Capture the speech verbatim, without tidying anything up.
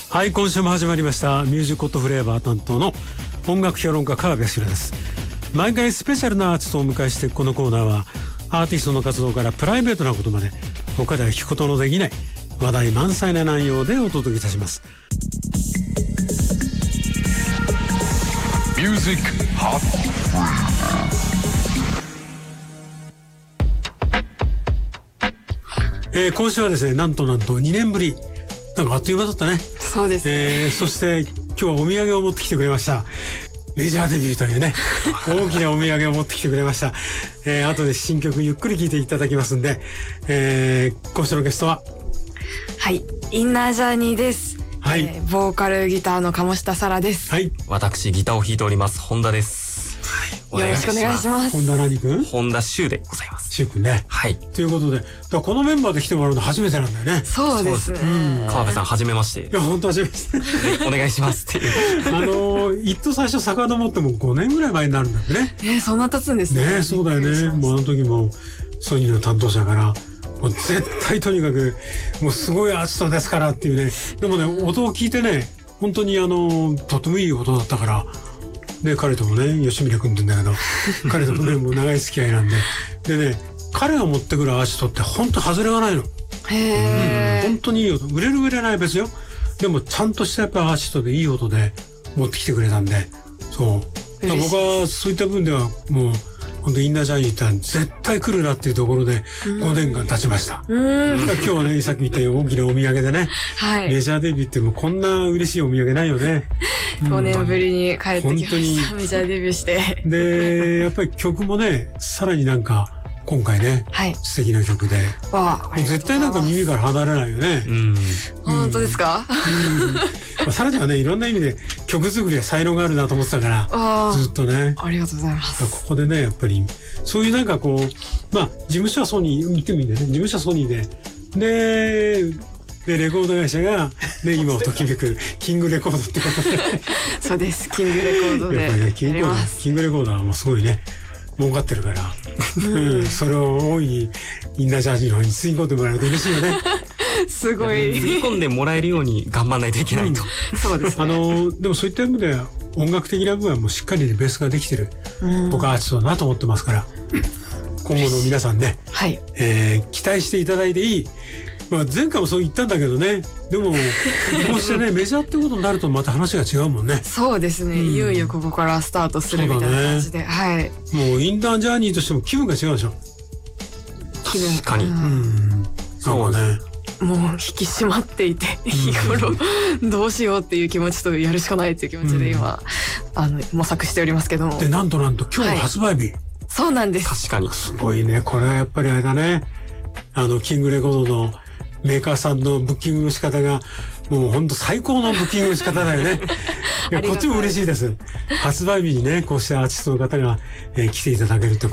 はい、今週も始まりましたミュージックコットフレーバー担当の音楽評論家川辺明です。毎回スペシャルなアーティストをお迎えして、このコーナーはアーティストの活動からプライベートなことまで他では聞くことのできない話題満載な内容でお届けいたします。ミュージックハッえー、今週はですね、なんとなんとにねんぶり、なんかあっという間だったね。 そうです、 えー、そして今日はお土産を持ってきてくれました。メジャーデビューというね大きなお土産を持ってきてくれました。えー、後で新曲ゆっくり聴いていただきますんで、えー、今週のゲストははいインナージャーニーです。はい、えー、ボーカルギターの鴨下沙羅です。 はい、私ギターを弾いております本田です。 はい、よろしくお願いします。 本田何君？ 本田修でございます。 修君ね。 はい。 ということで、だからこのメンバーで来てもらうの初めてなんだよね。 そうですね。うん、 川辺さん初めまして。 いや本当初めましてお願いしますっていう。 あのー、一等最初遡ってもごねんぐらい前になるんだってね。 えー、そんな経つんですね。 ね、そうだよね。もうあの時もソニーの担当者から。もう絶対とにかくもうすごいアーティストですからっていうね。でもね、音を聞いてね、本当にあのとてもいい音だったからで、彼ともね、吉村君って言うんだけど彼ともねもう長い付き合いなんで、でね、彼が持ってくるアーティストって本当外れがないの。 へー、 うん、本当にいい音、売れる売れない別よ。でもちゃんとしたやっぱアーティストでいい音で持ってきてくれたんで、そう僕はそういった分ではもう本当インナージャーニーって絶対来るなっていうところでごねんかん経ちました。うん、今日はね、さっき言ったように大きなお土産でね、はい、メジャーデビューってもうこんな嬉しいお土産ないよね。 ごねんぶりに帰ってきました。メジャーデビューしてで、やっぱり曲もね、さらになんか今回ね、はい、素敵な曲で、わあ、絶対なんか耳から離れないよね。うん、 本当ですか？ うん、さらにはね、いろんな意味で曲作りは才能があるなと思ってたからずっとね。 ありがとうございます。 ここでね、やっぱりそういうなんかこう、まあ事務所はソニー、言ってもいいんだよね。事務所はソニーで、ででレコード会社がね、今をときめくキングレコードってことでそうです、キングレコードでやります。やっぱりね、キングレコード、キングレコードはもうすごいね、儲かってるから、うん、それを大いにインナージャーニーの方に吸い込んでもらえると嬉しいよね。 すごい吸い込んでもらえるように頑張らないといけないと、 うん、そうですね。 あのでもそういった意味では音楽的な部分はもうしっかりベースができてる、うん、僕はアーティストだなと思ってますから、今後の皆さんね、はい、えー、期待していただいていい。まあ、前回もそう言ったんだけどね、でもこうしてねメジャーってことになるとまた話が違うもんね。 そうですね、うん、いよいよここからスタートするみたいな感じで、ね、はい、 もうインナージャーニーとしても気分が違うでしょ。 気分確かに、うんうん、そうね、 もう引き締まっていて日頃どうしようっていう気持ちとやるしかないっていう気持ちで今、うん、あの模索しておりますけども。 で、なんとなんと今日発売日、はい、 そうなんです。 確かにすごいね。これはやっぱりあれだね、あのキングレコードのメーカーさんのブッキングの仕方がもう本当最高のブッキングの仕方だよね。いやこっちも嬉しいです。発売日にね、こうしてアーティストの方が、えー、来ていただけるって